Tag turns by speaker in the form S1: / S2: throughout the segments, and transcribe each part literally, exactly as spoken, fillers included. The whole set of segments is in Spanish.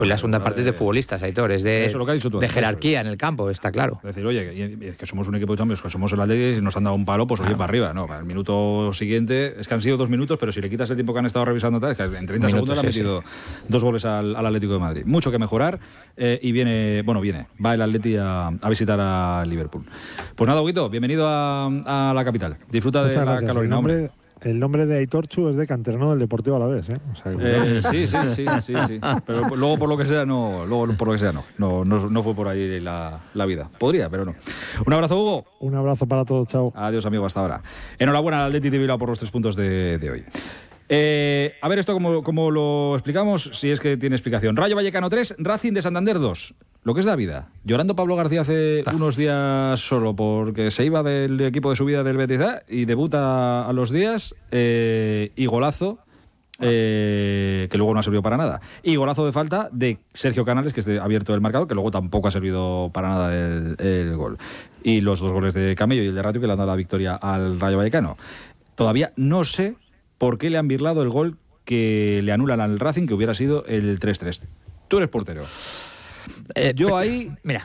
S1: Pues la segunda parte es de futbolistas, Aitor, es de,
S2: eso, lo que has dicho tú,
S1: de
S2: eso
S1: jerarquía en el campo, está claro.
S2: Es decir, oye, que, que somos un equipo de Champions, que somos el Atlético y nos han dado un palo, pues oye,
S1: Claro.
S2: para arriba. No, para el minuto siguiente, es que han sido dos minutos, pero si le quitas el tiempo que han estado revisando, tal, es que en treinta
S1: Minutos,
S2: segundos le han
S1: sí,
S2: metido
S1: sí.
S2: dos goles al, al Atlético de Madrid. Mucho que mejorar eh, y viene, bueno, viene, va el Atleti a, a visitar a Liverpool. Pues nada, Huguito, bienvenido a, a la capital. Disfruta
S3: Muchas
S2: de la
S3: gracias.
S2: calorina,
S3: el nombre,
S2: hombre.
S3: El nombre de Aitor Chu es de canterano del Deportivo Alavés, ¿eh? O sea,
S2: Eh, sí, sí, sí, sí, sí. Pero luego por lo que sea no, luego por lo que sea no, no, no, no fue por ahí la, la vida. Podría, pero no. Un abrazo, Hugo.
S3: Un abrazo para todos, chao.
S2: Adiós, amigo, hasta ahora. Enhorabuena al Atleti de Bilbao por los tres puntos de, de hoy. Eh, a ver, esto como, como lo explicamos, si es que tiene explicación. Rayo Vallecano tres, Racing de Santander dos. Lo que es la vida. Llorando Pablo García hace ah. unos días solo porque se iba del equipo de subida del Betis y debuta a los días eh, y golazo. Eh, que luego no ha servido para nada. Y golazo de falta de Sergio Canales, que esté abierto el marcador, que luego tampoco ha servido para nada el, el gol. Y los dos goles de Camello y el de Ratio, que le han dado la victoria al Rayo Vallecano. Todavía no sé por qué le han birlado el gol que le anulan al Racing, que hubiera sido el tres tres. Tú eres portero.
S1: Eh,
S2: yo ahí...
S1: Mira,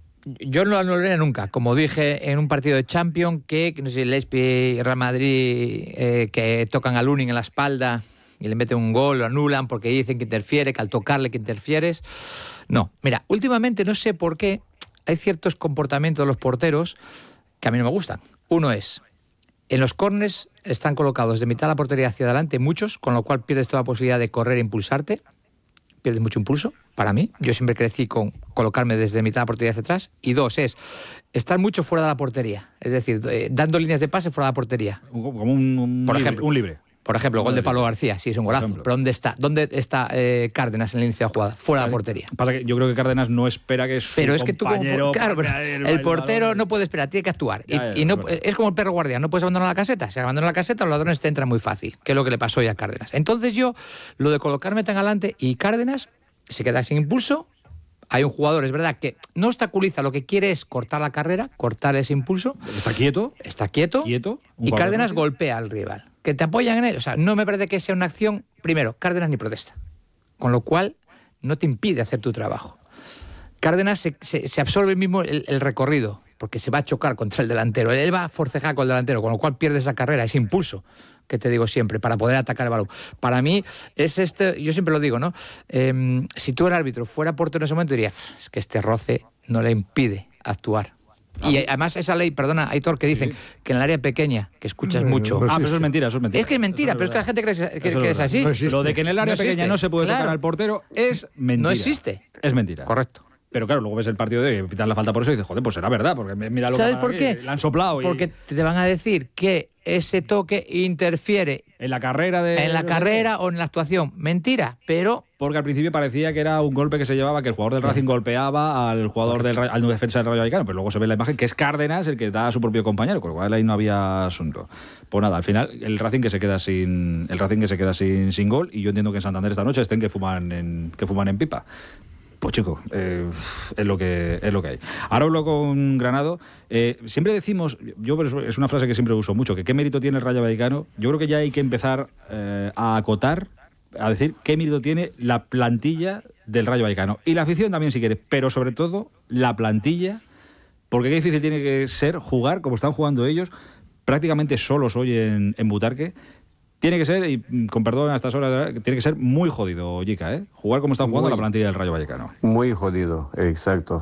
S1: yo no lo anularía nunca. Como dije en un partido de Champions, que no sé, Lespi y Real Madrid eh, que tocan a Lunin en la espalda y le meten un gol, lo anulan porque dicen que interfiere, que al tocarle que interfieres. No, mira, últimamente no sé por qué hay ciertos comportamientos de los porteros que a mí no me gustan. Uno es, en los córners están colocados de mitad de la portería hacia adelante muchos, con lo cual pierdes toda posibilidad de correr e impulsarte. Pierdes mucho impulso, para mí. Yo siempre crecí con colocarme desde mitad de la portería hacia atrás. Y dos, es estar mucho fuera de la portería. Es decir, eh, dando líneas de pase fuera de la portería.
S2: Como un, un,
S1: por
S2: libre,
S1: ejemplo,
S2: un libre.
S1: Por ejemplo, el gol de Pablo García, sí, es un golazo. Pero ¿dónde está? ¿Dónde está eh, Cárdenas en el inicio de la jugada? Fuera de la portería.
S2: Pasa que yo creo que Cárdenas no espera que su
S1: Pero es que tú como,
S2: compañero...
S1: claro, pero el, el portero no puede esperar, tiene que actuar. Ya, ya, y, y no, es, es como el perro guardián, no puedes abandonar la caseta. Si abandonas la caseta, los ladrones te entran muy fácil, que es lo que le pasó hoy a Cárdenas. Entonces yo, lo de colocarme tan adelante y Cárdenas se queda sin impulso. Hay un jugador, es verdad, que no obstaculiza, lo que quiere es cortar la carrera, cortar ese impulso.
S2: Está quieto.
S1: Está quieto.
S2: Quieto.
S1: Y Cárdenas golpea al rival. Que te apoyan en él. O sea, no me parece que sea una acción. Primero, Cárdenas ni protesta. Con lo cual, no te impide hacer tu trabajo. Cárdenas se, se, se absorbe mismo el, el recorrido, porque se va a chocar contra el delantero. Él va a forcejar con el delantero, con lo cual pierde esa carrera, ese impulso que te digo siempre, para poder atacar el balón. Para mí, es este, yo siempre lo digo, ¿no? Eh, si tú eres árbitro, fuera portero en ese momento, diría, es que este roce no le impide actuar. Ah. Y además esa ley, perdona, Aitor, que dicen sí. que en el área pequeña, que escuchas no, mucho...
S2: No ah, pero eso es mentira, eso es mentira.
S1: Es que es mentira, pero es que la gente cree que, que, que es así.
S2: No lo de que en el área no pequeña no se puede
S1: claro.
S2: tocar al portero es mentira.
S1: No existe.
S2: Es mentira.
S1: Correcto.
S2: Pero claro, luego ves el partido de pitar la falta por eso y dices, joder, pues será verdad, porque mira lo
S1: ¿sabes
S2: que
S1: por qué?
S2: Le han soplado.
S1: Porque
S2: y...
S1: te van a decir que ese toque interfiere
S2: en la carrera de
S1: en la carrera o en la actuación. Mentira, pero
S2: porque al principio parecía que era un golpe que se llevaba, que el jugador del Racing golpeaba al jugador del al defensa del Rayo Vallecano, pero luego se ve la imagen que es Cárdenas el que da a su propio compañero, con lo cual ahí no había asunto. Pues nada, al final el Racing que se queda sin el Racing que se queda sin, sin gol, y yo entiendo que en Santander esta noche estén que fuman en que fuman en pipa. Pues chico, eh, es lo que es lo que hay. Ahora hablo con Granado. Eh, siempre decimos, yo es una frase que siempre uso mucho, que qué mérito tiene el Rayo Vallecano. Yo creo que ya hay que empezar eh, a acotar, a decir qué mérito tiene la plantilla del Rayo Vallecano. Y la afición también si quiere, pero sobre todo la plantilla, porque qué difícil tiene que ser jugar como están jugando ellos, prácticamente solos hoy en, en Butarque. Tiene que ser, y con perdón a estas horas, tiene que ser muy jodido, Yica, ¿eh? Jugar como está jugando muy, la plantilla del Rayo Vallecano.
S4: Muy jodido, exacto.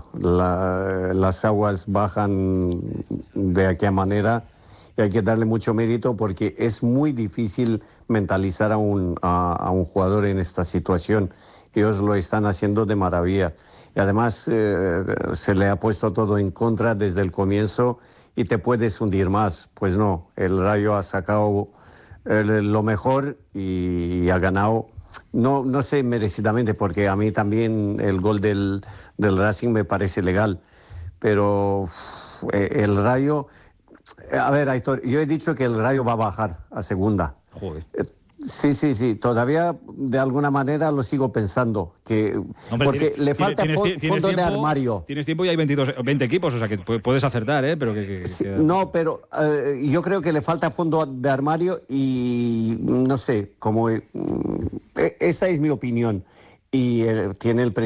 S4: La, las aguas bajan de aquella manera y hay que darle mucho mérito porque es muy difícil mentalizar a un, a, a un jugador en esta situación. Ellos lo están haciendo de maravilla. Y además eh, se le ha puesto todo en contra desde el comienzo y te puedes hundir más. Pues no, el Rayo ha sacado lo mejor y ha ganado, no, no sé merecidamente, porque a mí también el gol del, del Racing me parece legal, pero uf, el Rayo, a ver, Aitor, yo he dicho que el Rayo va a bajar a segunda.
S2: Joder.
S4: Sí, sí, sí, todavía de alguna manera lo sigo pensando, que
S2: Hombre,
S4: porque
S2: tienes,
S4: le falta
S2: tienes,
S4: fondo
S2: tienes
S4: de
S2: tiempo,
S4: armario.
S2: Tienes tiempo y hay veintidós, veinte equipos, o sea que puedes acertar, ¿eh? Pero que, que,
S4: sí,
S2: que...
S4: No, pero eh, yo creo que le falta fondo de armario y no sé, como eh, esta es mi opinión. y eh, tiene el